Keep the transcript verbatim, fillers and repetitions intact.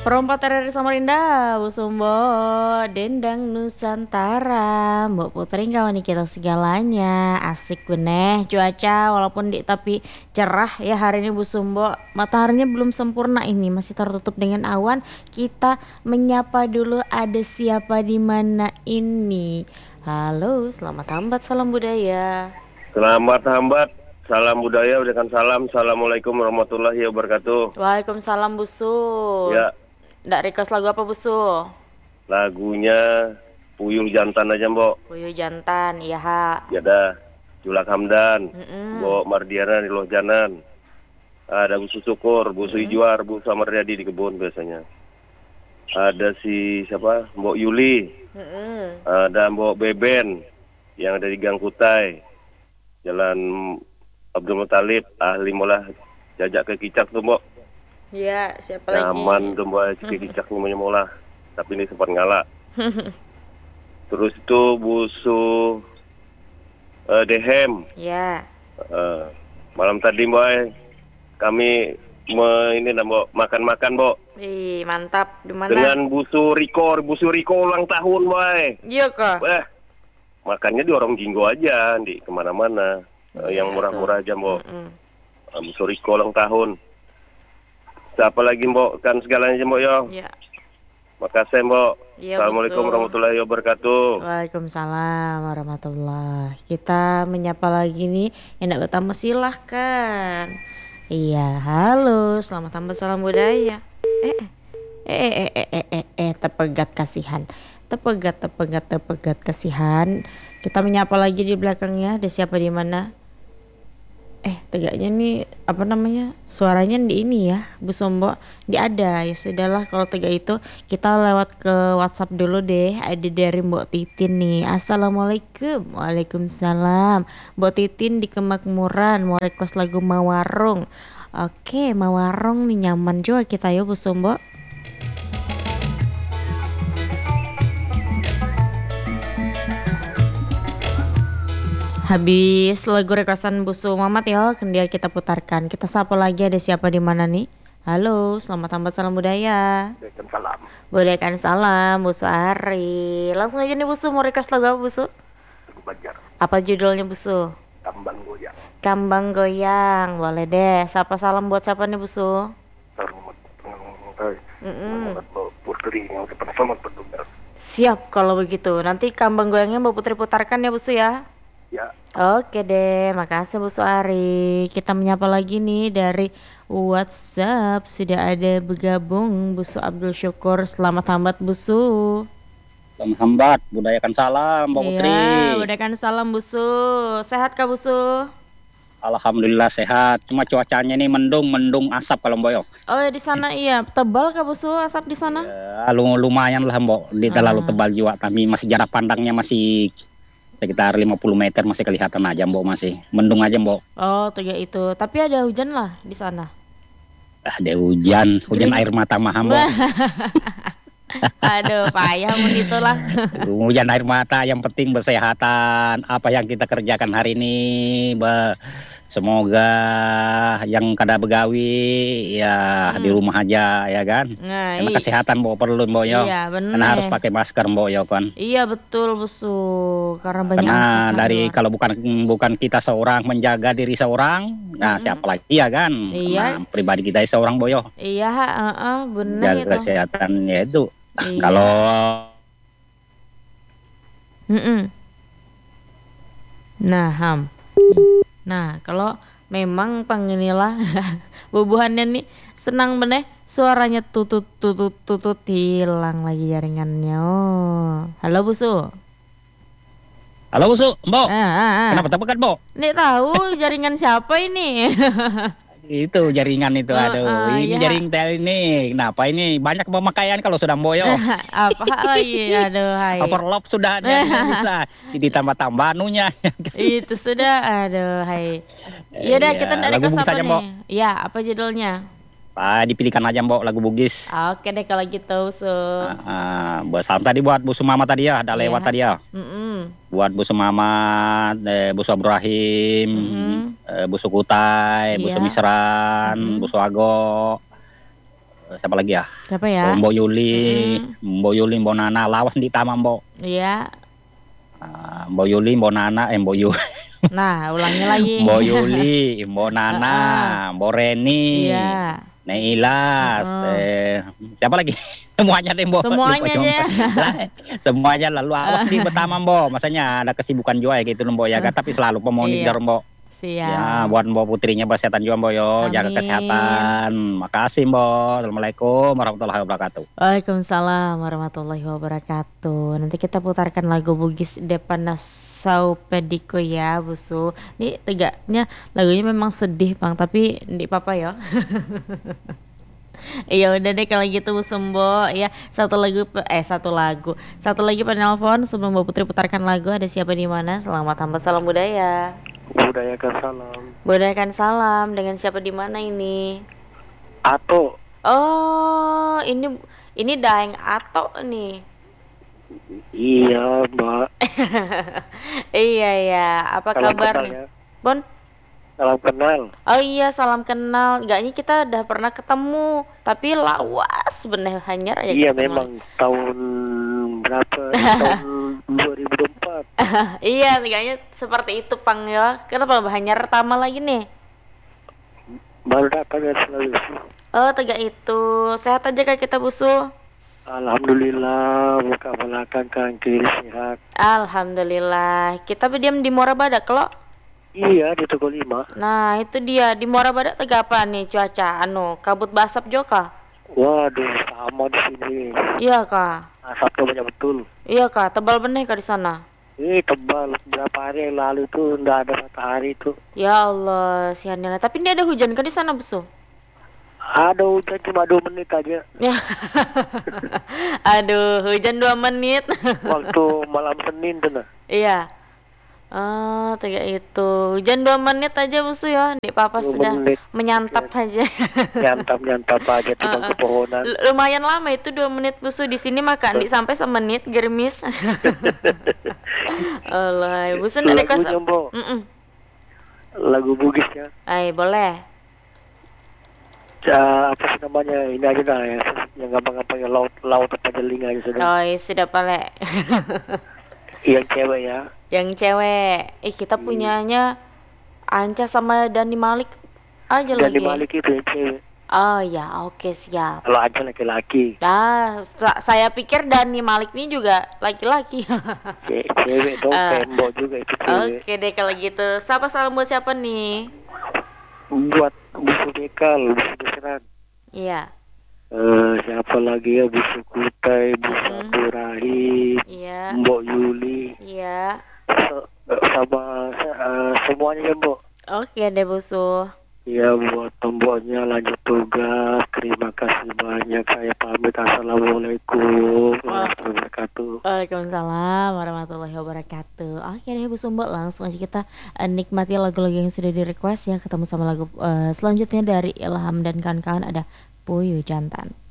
Perompak dari Samarinda, Bu Sumbo, Dendang Nusantara, Mbok Putri kawan kita segalanya. Asik beneh cuaca walaupun di tapi cerah ya hari ini Bu Sumbo. Mataharinya belum sempurna ini, masih tertutup dengan awan. Kita menyapa dulu ada siapa di mana ini. Halo, selamat hambat, salam budaya. Selamat hambat, salam budaya, ucapkan salam. Assalamualaikum warahmatullahi wabarakatuh. Waalaikumsalam Bu Su. Ya. Nggak request lagu apa Bu Su? Lagunya Puyuh Jantan aja, Mbok. Puyuh Jantan, iya ha. Ya dah, Julak Hamdan, Mm-mm. Mbok Mardiana di Lohjanan. Ada Bu Syukur, Bu Suijuar, Bu Samardiadi di kebun biasanya. Ada si siapa? Mbok Yuli. Mm-mm. Ada Mbok Beben yang ada di Gang Kutai. Jalan Abdul Muthalib, ahli molah jajak ke Kicak tuh, Mbok. Iya, siapa lagi? Nyaman tuh Mbak ke Kicak namanya molah. Tapi ini sempat ngalah. Terus itu busu uh, Dehem. Ya. Uh, malam tadi Mbak kami me, ini Mbak makan-makan Mbak. Ih, mantap. Di mana? Dengan busu Riko, busu Riko ulang tahun Mbak. Iya kok. Eh, makannya di Orang Jinggo aja, di kemana-mana. Uh, Ya, yang murah-murah aja Mbak. Mm-mm. Uh, busu Riko ulang tahun. Siapa lagi Mbak? Kan segalanya Mbak ya. Iya. Makasih Mbak. Iya, Assalamualaikum Bu Su. warahmatullahi wabarakatuh. Waalaikumsalam warahmatullahi. Kita menyapa lagi nih yang tidak bertamu silahkan. Iya, halo, selamat tambah salam budaya. Eh, eh, eh, eh, eh, eh, eh, tepegat kasihan, tepegat, tepegat, tepegat kasihan. Kita menyapa lagi di belakangnya. Ada siapa di mana? Eh, tegaknya nih apa namanya? Suaranya di ini ya, Bu Sombo. Di ada ya sudahlah kalau tegak itu kita lewat ke WhatsApp dulu deh. Ada dari Mbok Titin nih. Assalamualaikum. Waalaikumsalam. Mbok Titin di Kemakmuran mau request lagu Mawarung. Oke, Mawarung nih nyaman juga kita yuk Bu Sombo. Habis lagu requestan Busu Mamat ya, kemudian kita putarkan. Kita sapa lagi ada siapa di mana nih? Halo, selamat hambat salam budaya. Waalaikumsalam. Budayakan salam, Busu Ari. Langsung aja nih Busu, mau request lagu apa Busu? Lagu Banjar, Apa judulnya Busu? Kambang Goyang. Kambang Goyang, boleh deh. Sapa salam buat siapa nih Busu? Selamat Mm-mm. Putri yang selamat bertugas. Siap kalau begitu. Nanti Kambang Goyangnya Mbak Putri putarkan ya Busu ya. Ya, Oke deh, makasih Bu Suari. Kita menyapa lagi nih dari WhatsApp. Sudah ada bergabung Bu Su Abdul Syukur. Selamat hambat Bu Su. Selamat hambat, budayakan salam Mbak Putri. Iya, budayakan salam Bu Su. Sehat kah Bu Su? Alhamdulillah sehat. Cuma cuacanya ini mendung, mendung asap kalau Mbak yo. Oh ya di sana iya. Tebal kah Bu Su asap di sana? Ya, lumayan lah Mbak. Di terlalu Ah. tebal juga, tapi masih jarak pandangnya masih sekitar lima puluh meter masih kelihatan aja Mbak, masih mendung aja Mbak. Oh, tiga itu. Tapi ada hujan lah di sana. Ah, ada hujan, hujan Gering. air mata mah Mbak. Aduh, payah begitulah. Hujan air mata, yang penting kesehatan. Apa yang kita kerjakan hari ini, Mbak. Semoga yang kada begawi ya Hmm. di rumah aja ya kan. Nah, Karena iya. kesehatan Mbak perlu Mbak yo. Iya, benar. Karena harus pakai masker Mbak yo kan. Iya betul Bu Su. Karena banyak Karena asap. dari aduh. kalau bukan bukan kita seorang menjaga diri seorang, nah Mm-mm. siapa lagi ya kan? Iya. Karena pribadi kita seorang Mbak yo. Iya, heeh, benar Jaga itu. kesehatan ya itu. Iya. Kalau Mm-mm. Nah, ham. Nah, kalau memang panginilah bubuhannya nih senang beneh suaranya tutut tutut tutut hilang lagi jaringannya. Oh. Halo Bu Su. halo Busu, Mbak. Ah, ah, ah. Kenapa tepekan Mbak? Nih tahu jaringan siapa ini? Itu jaringan itu, Oh, aduh. ah, ini ya. jaring tel ini. Kenapa ini banyak pemakaian kalau sudah Mbak yo. Apa lagi? Aduh, hai. Overlock sudah ada yang bisa ditambah-tambah anunya. Itu sudah, aduh, hai. Iya dah, Iya, kita ndak lagu request Bugis apa aja, nih? Mbok. Iya, apa judulnya? Ah, dipilihkan aja Mbak lagu Bugis. Oke deh kalau gitu, so. Ah, buat salam tadi buat Bu Sumama tadi ya, ada Iya. lewat tadi ya. Mm-mm. Buat Bu Sumama, eh, Bu Ibrahim, Mm-mm. eh, Bu Sukutai, Bu Iya. Sumisran, Mm-mm. Bu Suago, siapa lagi ya? Siapa ya? Oh, Mbok Yuli, Mm-mm. Mbok Yuli, Mbok Nana, lawas di taman Mbok. Iya. Ah, Mbok Yuli, Mbok Nana, eh Mbok Yuli, Nah, ulangi lagi. Mbok Yuli, Mbok Nana, Heeh. Mbok Reni, Iya. Neilas, Heeh. eh siapa lagi? Semuanya deh Mbok, lupa Semuanya cuma aja ya. lah, semuanya lalu awas di pertama Mbok, masanya ada kesibukan juga ya gitu Mbok ya kan, tapi selalu Iya. pemonitor Mbok. Ya, Siap. buat Mbok putrinya bersetan juga Mbok yo, jaga Amin. kesehatan. Makasih Mbok. Assalamualaikum warahmatullahi wabarakatuh. Waalaikumsalam warahmatullahi wabarakatuh. Nanti kita putarkan lagu Bugis Depan Sau Pediko ya, Busu. Ini tegaknya lagunya memang sedih Bang, tapi di papa ya. Iya udah deh kalau gitu Bu Sembo ya, satu lagu eh satu lagu satu lagi penelpon sebelum Mbak Putri putarkan lagu. Ada siapa di mana? Selamat hamba salam budaya. Budayakan salam. Budayakan salam, dengan siapa di mana ini? Ato. Oh, ini ini Daeng Ato nih. Iya Mbak. Iya ya, apa Salam kabar kenal nih? ya. Bon? Salam kenal. Oh iya, salam kenal. Enggaknya kita udah pernah ketemu, tapi lawas bener hanyar aja Iya ketemu. memang tahun berapa? Tahun dua ribu empat. Iya, kayaknya seperti itu Pang ya. Kenapa hanyar pertama lagi nih? Baru datang ya selalu. Oh, tegak itu. Sehat aja kak kita Busu? Alhamdulillah, muka belakang kan kiri sehat. Alhamdulillah. Kita berdiam di Muara Badak lo. Iya di Tugu lima. Nah, itu dia di Muara Badak tegak apa nih cuaca? Anu, kabut basap joka? Waduh, sama di sini. Iya kak. Asapnya banyak betul. Iya kak, tebal benih kak di sana. Eh tebal, berapa hari yang lalu tuh nggak ada matahari tuh. Ya Allah, siannya. Tapi ini ada hujan kak di sana Busu? Ada hujan cuma dua menit aja. Ya. Aduh, hujan dua menit. Waktu malam Senin tuh nah. Iya. Ah, tegak itu. Hujan dua menit aja Busu ya. Dik papa Dua sudah menit. menyantap aja. Nyantap-nyantap aja di bangku pohonan. L- lumayan lama itu dua menit Busu. Di sini makan dik sampai semenit germis. Allah, Busu ndak request. Lagunya Mbok, Mm-mm. lagu Bugis ya. Ay, boleh. Ja, apa sih namanya ini aja dah ya, yang gampang-gampang ya laut laut apa jeling aja sudah. Oh, iya, sudah pale. Yang cewek ya. Yang cewek. Eh, kita punyanya Anca sama Dani Malik aja Dan lagi. di Malik itu yang cewek. Oh ya, oke siap. Kalau aja laki-laki. Ah, sa- saya pikir Dani Malik ini juga laki-laki. Ce- cewek dong, Ah. tembok juga itu cewek. Oke deh kalau gitu. Siapa salam buat siapa nih? Buat busu bekal, busu beseran. Iya, Eh siapa lagi ya, busu kutai, busu Mm-mm. Abdurrahim, iya, Mbok Yuli, iya. so- sama eh, semuanya ya Mbok. Oke deh Busu. Ya buat tomboknya lanjut tugas. Terima kasih banyak. Saya pamit. Assalamualaikum warahmatullahi wabarakatuh. Waalaikumsalam warahmatullahi wabarakatuh. Oke deh Bu Sumbo, langsung aja kita eh, nikmati lagu-lagu yang sudah di request ya. Ketemu sama lagu eh, selanjutnya dari Ilham dan kawan-kawan, ada Puyuh Jantan.